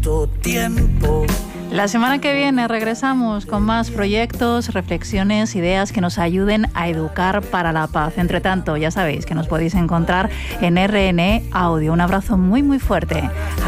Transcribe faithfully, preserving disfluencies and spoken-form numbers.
justo tiempo. La semana que viene regresamos con más proyectos, reflexiones, ideas que nos ayuden a educar para la paz. Entre tanto, ya sabéis que nos podéis encontrar en R N E Audio. Un abrazo muy, muy fuerte.